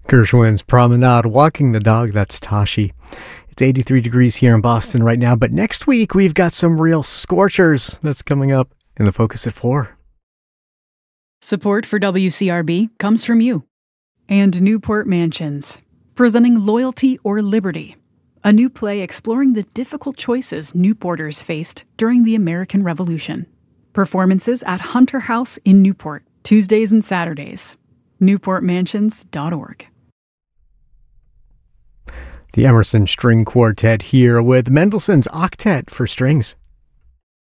Gershwin's Promenade, walking the dog, that's Tashi. It's 83 degrees here in Boston right now, but next week we've got some real scorchers that's coming up in the Focus at 4. Support for WCRB comes from you. And Newport Mansions, presenting Loyalty or Liberty, a new play exploring the difficult choices Newporters faced during the American Revolution. Performances at Hunter House in Newport, Tuesdays and Saturdays. NewportMansions.org. The Emerson String Quartet here with Mendelssohn's Octet for strings.